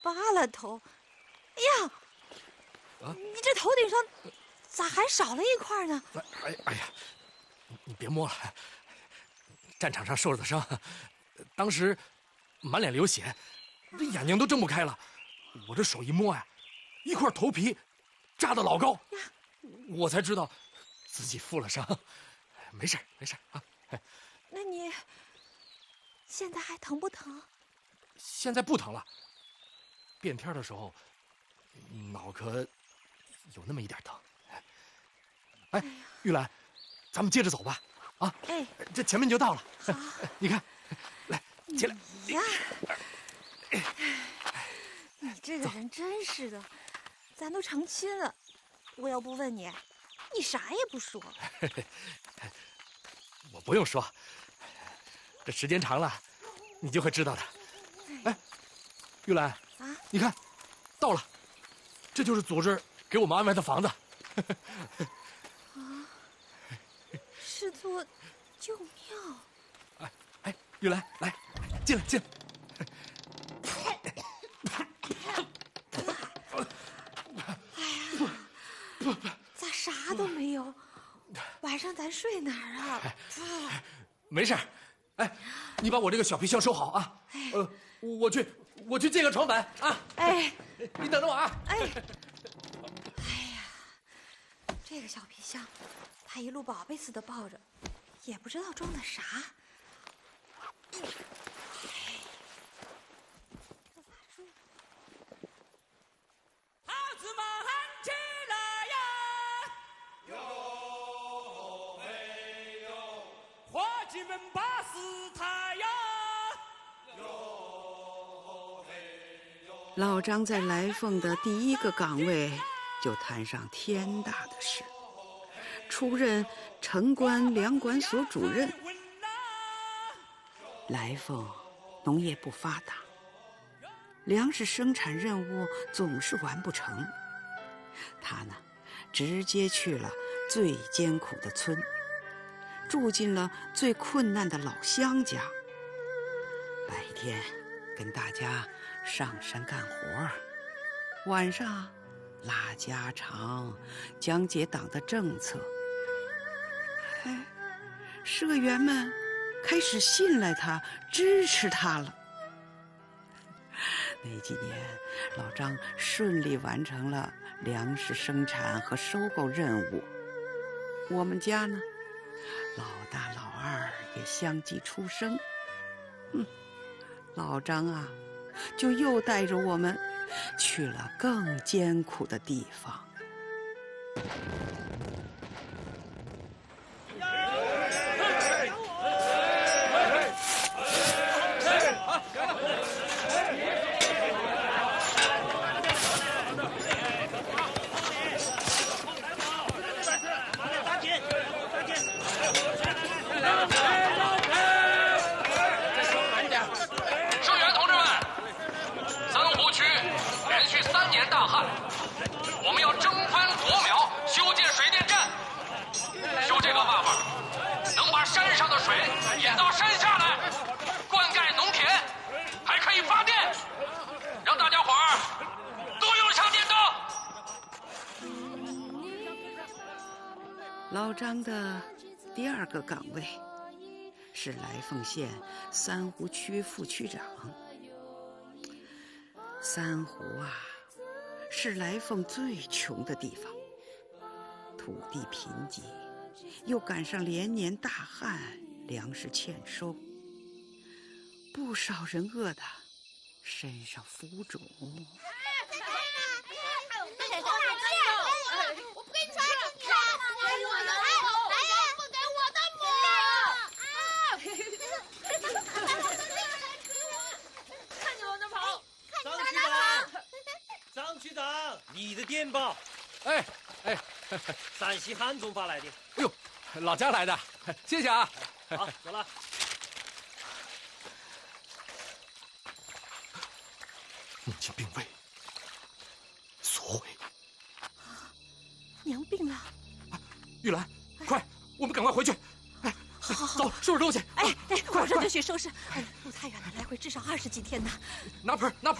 扒了头。哎呀，你这头顶上咋还少了一块呢？ 哎呀，你别摸了，战场上受了的伤，当时满脸流血，这眼睛都睁不开了。我这手一摸呀，一块头皮扎得老高，我才知道自己负了伤。没事啊。 那你现在还疼不疼？ 现在不疼了。变天的时候，脑壳有那么一点疼。哎，玉兰，咱们接着走吧。啊， 哎， 这前面就到了。 好， 你看，来，起来。 呀，你这个人真是的，咱都成亲了，我要不问你，你啥也不说。 我不用说，这时间长了，你就会知道的。哎，玉兰啊， 你看，到了，这就是组织给我们安排的房子。 啊，是座旧庙。 哎，玉兰，来，进来。 咋啥都没有？晚上咱睡哪儿啊？ 没事。哎，你把我这个小皮箱收好啊。我去借个床板啊。 哎， 你等着我啊。 哎呀，这个小皮箱，他一路宝贝似的抱着，也不知道装的啥。 孩子们起来呀！哟嘿哟，伙计们把事抬呀！哟嘿哟。 老张在来凤的第一个岗位就摊上天大的事，出任城关粮管所主任。来凤农业不发达，粮食生产任务总是完不成。他呢，直接去了最艰苦的村，住进了最困难的老乡家。白天跟大家上山干活，晚上拉家常，讲解党的政策。社员们开始信赖他，支持他了。那几年，老张顺利完成了粮食生产和收购任务。我们家呢，老大老二也相继出生。老张啊，就又带着我们去了更艰苦的地方。 我们要征翻国苗，修建水电站。就这个办法，能把山上的水引到山下来，灌溉农田，还可以发电，让大家伙儿都用上电灯。 老张的第二个岗位是来凤县三湖区副区长。三湖啊，是来凤最穷的地方，土地贫瘠，又赶上连年大旱，粮食欠收，不少人饿得身上浮肿。 我不给你穿给你了，给我的母，不给我的母！ 看你往哪跑！ 张区长，你的电报。 哎， 陕西汉中发来的。 哎呦，老家来的，谢谢啊。 好，走了。 母亲病危，所谓。 娘病了。 玉兰，快，我们赶快回去。哎， 好， 走，收拾东西。 哎，马上就去收拾。哎，路太远了，来回至少20几天呢。 拿盆，